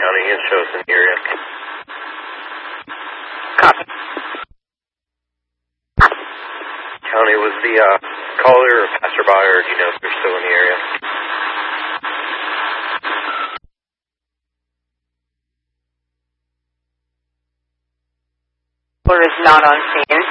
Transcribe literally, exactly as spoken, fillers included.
County and show us in the area. Copy. County, was the uh, caller or passerby, or do you know if they're still in the area? Caller is not on scene.